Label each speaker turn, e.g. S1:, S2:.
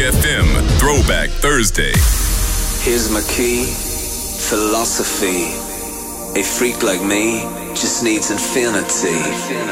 S1: FM Throwback Thursday.
S2: Here's my key, philosophy. A freak like me just needs infinity.